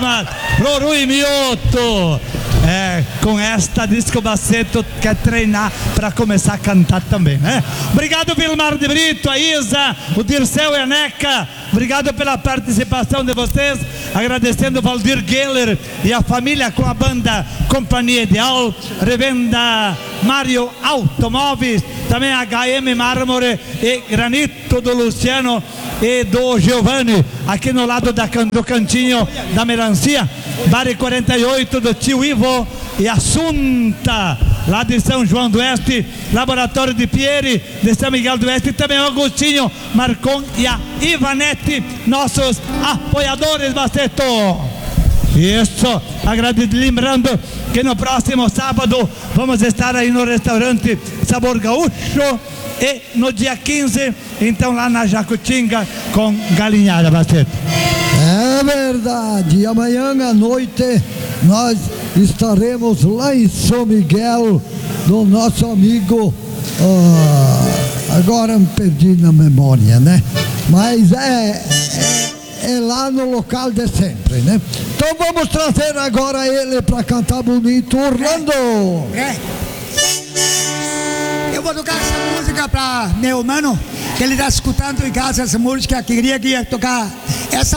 palmas pro Rui Mioto. Com esta disco Baceto quer treinar para começar a cantar também, né? Obrigado, Vilmar de Brito, a Isa, o Dirceu e a Neca. Obrigado pela participação de vocês. Agradecendo o Valdir Geller e a família com a banda Companhia Ideal, Revenda Mário Automóveis, também HM Mármore e Granito do Luciano e do Giovanni, aqui no lado do cantinho da melancia. Bar 48 do tio Ivo e Assunta, lá de São João do Oeste, Laboratório de Pieri de São Miguel do Oeste, e também o Agostinho Marcon e a Ivanete, nossos apoiadores, Baceto. Isso, lembrando que no próximo sábado vamos estar aí no restaurante Sabor Gaúcho, e no dia 15, então lá na Jacutinga com galinhada, Baceto. É verdade, e amanhã à noite nós estaremos lá em São Miguel, do nosso amigo, agora me perdi na memória, né? Mas é lá no local de sempre, né? Então vamos trazer agora ele para cantar bonito, Orlando. Eu vou tocar essa música para meu mano, que ele está escutando em casa essa música, queria que ia tocar